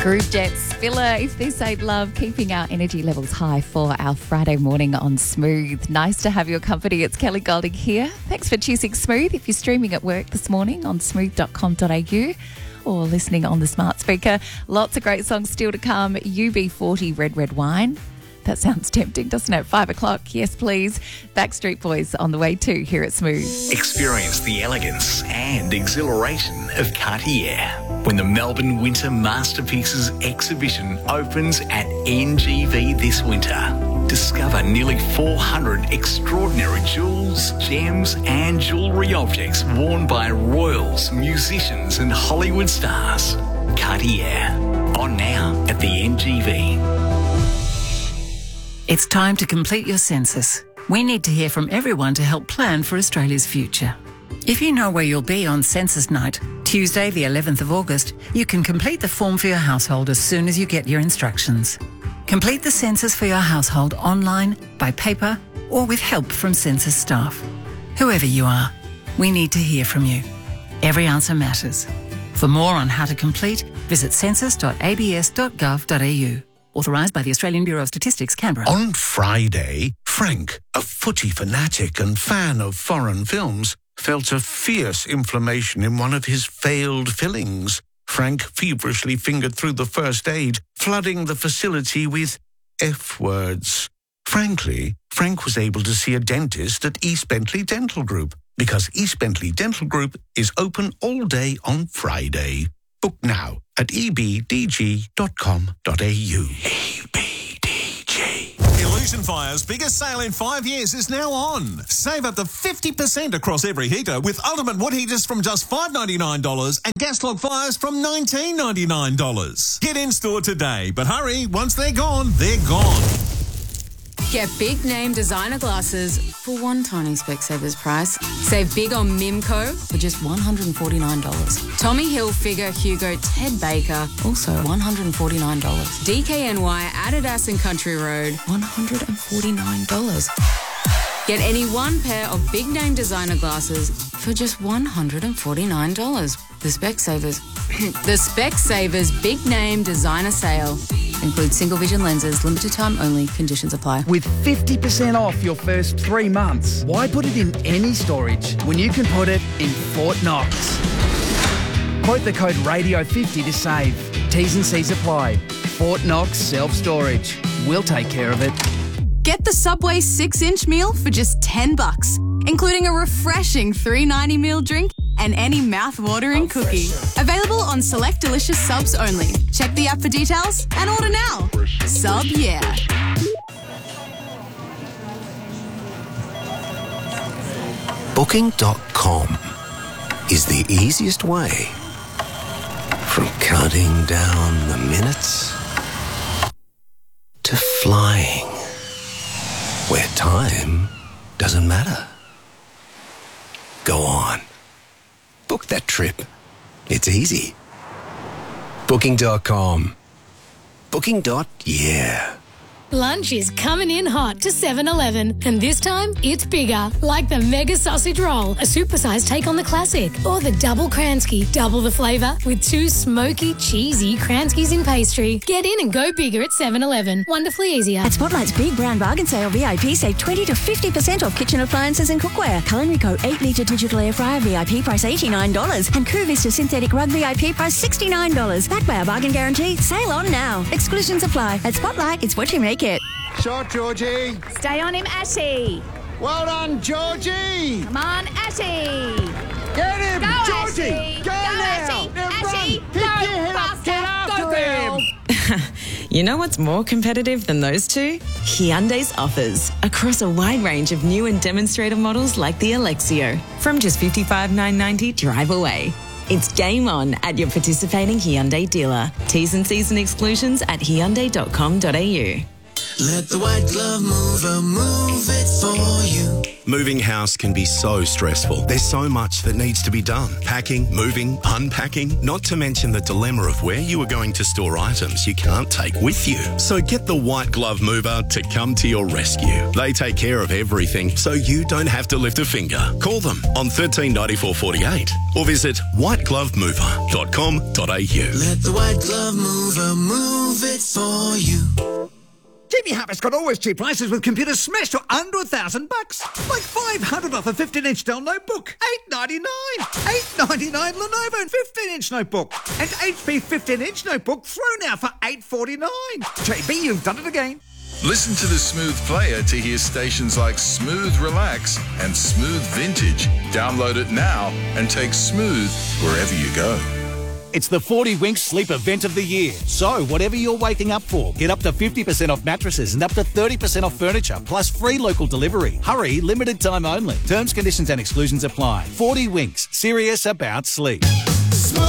Group Jets filler, if this ain't love, keeping our energy levels high for our Friday morning on Smooth. Nice to have your company. It's Kelly Golding here. Thanks for choosing Smooth. If you're streaming at work this morning on smooth.com.au or listening on the smart speaker, lots of great songs still to come. UB40 Red Wine. That sounds tempting, doesn't it? 5 o'clock. Yes, please. Backstreet Boys on the way too here at Smooth. Experience the elegance and exhilaration of Cartier when the Melbourne Winter Masterpieces exhibition opens at NGV this winter. Discover nearly 400 extraordinary jewels, gems and jewellery objects worn by royals, musicians and Hollywood stars. Cartier. On now at the NGV. It's time to complete your census. We need to hear from everyone to help plan for Australia's future. If you know where you'll be on census night, Tuesday the 11th of August, you can complete the form for your household as soon as you get your instructions. Complete the census for your household online, by paper, or with help from census staff. Whoever you are, we need to hear from you. Every answer matters. For more on how to complete, visit census.abs.gov.au. Authorised by the Australian Bureau of Statistics, Canberra. On Friday, Frank, a footy fanatic and fan of foreign films, felt a fierce inflammation in one of his failed fillings. Frank feverishly fingered through the first aid, flooding the facility with F words. Frankly, Frank was able to see a dentist at East Bentley Dental Group because East Bentley Dental Group is open all day on Friday. Book now at ebdg.com.au. EBDG. Illusion Fire's biggest sale in 5 years is now on. Save up to 50% across every heater with ultimate wood heaters from just $5.99 and gas log fires from $19.99. Get in store today, but hurry, once they're gone, they're gone. Get big name designer glasses for one tiny Specsavers price. Save big on Mimco for just $149. Tommy Hilfiger, Hugo, Ted Baker, also $149. DKNY, Adidas and Country Road, $149. Get any one pair of big name designer glasses for just $149. The Specsavers Big Name Designer Sale. Includes single vision lenses, limited time only, conditions apply. With 50% off your first 3 months, why put it in any storage when you can put it in Fort Knox? Quote the code RADIO50 to save. T's and C's apply. Fort Knox Self-Storage. We'll take care of it. Get the Subway 6-inch meal for just $10, including a refreshing $3.90 meal drink and any mouth-watering cookie. Available on select delicious subs only. Check the app for details and order now. Sub, yeah. Booking.com is the easiest way from counting down the minutes to flying where time doesn't matter. Go on. Book that trip. It's easy. Booking.com. Booking.yeah. Lunch is coming in hot to 7-Eleven, and this time it's bigger, like the Mega Sausage Roll, a supersized take on the classic, or the Double Kransky, double the flavour with 2 smoky, cheesy Kranskys in pastry. Get in and go bigger at 7-Eleven. Wonderfully easier. At Spotlight's Big Brown Bargain Sale VIP, save 20 to 50% off kitchen appliances and cookware. Culinary Co. 8-litre digital air fryer VIP price $89, and Crew Vista synthetic rug VIP price $69. Backed by our bargain guarantee. Sale on now. Exclusions apply. At Spotlight, it's what you make it. Shot, Georgie. Stay on him, Ashy. Well done, Georgie. Come on, Ashy. Get him, Go, Georgie. Ashy. Go now. Ashy. Pick your head up. Get after him. You know what's more competitive than those two? Hyundai's offers across a wide range of new and demonstrator models like the Alexio. From just $55,990 drive away. It's game on at your participating Hyundai dealer. T's and C's and exclusions at hyundai.com.au. Let the White Glove Mover move it for you. Moving house can be so stressful. There's so much that needs to be done. Packing, moving, unpacking, not to mention the dilemma of where you are going to store items you can't take with you. So get the White Glove Mover to come to your rescue. They take care of everything so you don't have to lift a finger. Call them on 139448 or visit whiteglovemover.com.au. Let the White Glove Mover move it for you. Jimmy Harper's got always cheap prices with computers smashed to under $1,000. Like $500 off a 15-inch Dell notebook. $899. $899 Lenovo 15-inch notebook. And HP 15-inch notebook thrown out for $849. JB, you've done it again. Listen to the Smooth Player to hear stations like Smooth Relax and Smooth Vintage. Download it now and take Smooth wherever you go. It's the 40 Winks Sleep Event of the Year. So, whatever you're waking up for, get up to 50% off mattresses and up to 30% off furniture, plus free local delivery. Hurry, limited time only. Terms, conditions and exclusions apply. 40 Winks, serious about sleep.